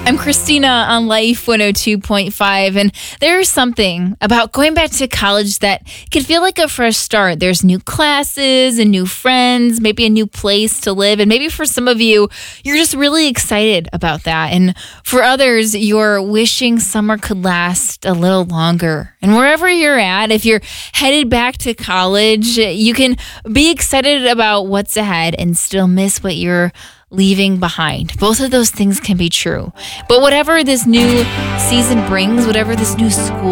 I'm Christina on Life 102.5, and there's something about going back to college that can feel like a fresh start. There's new classes and new friends, maybe a new place to live, and maybe for some of you, you're just really excited about that. And for others, you're wishing summer could last a little longer. And wherever you're at, if you're headed back to college, you can be excited about what's ahead and still miss what you're leaving behind. Both of those things can be true. But whatever this new season brings, whatever this new school